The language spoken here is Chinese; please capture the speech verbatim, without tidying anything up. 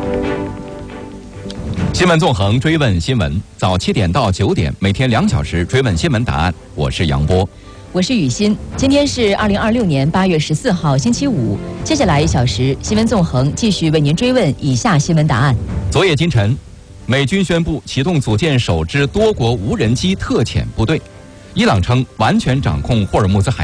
新闻纵横，追问新闻，早七点到九点，每天两小时追问新闻答案。我是杨波， 我是雨欣。今天是二零二六年八月十四号，星期五。接下来一小时，新闻纵横继续为您追问以下新闻答案。 昨夜今晨，美军宣布启动组建首支多国无人机特遣部队。伊朗称完全掌控霍尔木兹海